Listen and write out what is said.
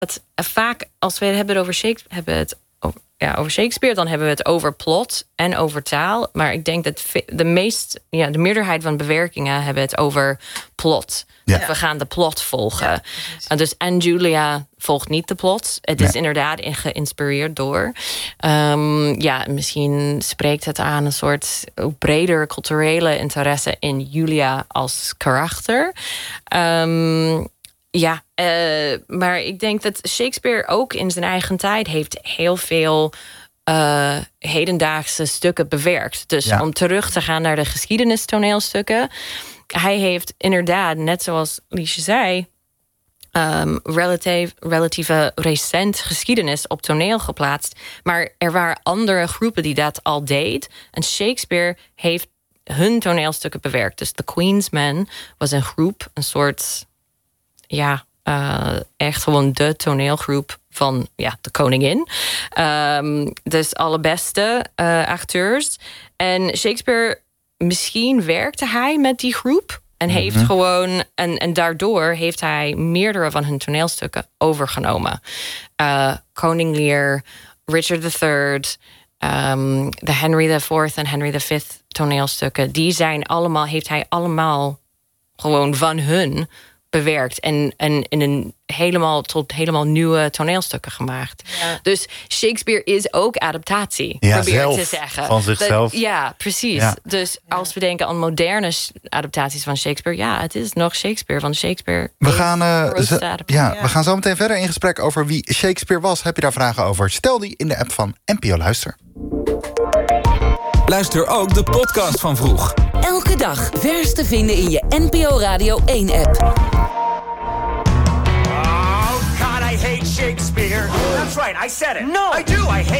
vaak als we het hebben over Shakespeare, over Shakespeare, dan hebben we het over plot en over taal. Maar ik denk dat de meerderheid van bewerkingen hebben het over plot. Ja. We gaan de plot volgen. Ja, en Julia volgt niet de plot. Het is inderdaad geïnspireerd door. Misschien spreekt het aan een soort breder culturele interesse in Julia als karakter. Maar ik denk dat Shakespeare ook in zijn eigen tijd heeft heel veel hedendaagse stukken bewerkt. Dus om terug te gaan naar de geschiedenistoneelstukken. Hij heeft inderdaad, net zoals Liesje zei, relatieve recent geschiedenis op toneel geplaatst. Maar er waren andere groepen die dat al deed. En Shakespeare heeft hun toneelstukken bewerkt. Dus The Queen's Men was een groep, een soort... echt gewoon de toneelgroep van de koningin. Dus alle beste acteurs. En Shakespeare, misschien werkte hij met die groep. En heeft gewoon... En daardoor heeft hij meerdere van hun toneelstukken overgenomen. Koning Lear, Richard III... de Henry IV en Henry V toneelstukken. Die heeft hij allemaal gewoon van hun... bewerkt en in een helemaal nieuwe toneelstukken gemaakt. Ja. Dus Shakespeare is ook adaptatie, probeer ik te zeggen. Van zichzelf. Ja, precies. Ja. Dus als we denken aan moderne adaptaties van Shakespeare... het is nog Shakespeare van Shakespeare. We gaan zo meteen verder in gesprek over wie Shakespeare was. Heb je daar vragen over? Stel die in de app van NPO Luister. Luister ook de podcast van Vroeg. Elke dag vers te vinden in je NPO Radio 1-app. Oh, God, I hate Shakespeare. That's right, I said it. No, I do, I hate